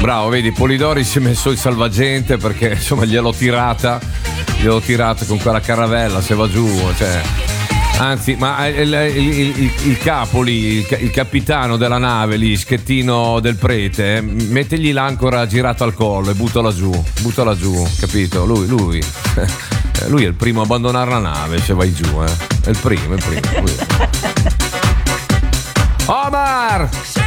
Bravo, vedi, Polidori si è messo il salvagente perché insomma gliel'ho tirata con quella caravella, se va giù, cioè. Anzi, ma il capo lì, il capitano della nave lì, Schettino del Prete, mettegli l'ancora girata al collo e buttala giù, capito? Lui è il primo a abbandonare la nave se vai giù, È il primo. Lui. Omar!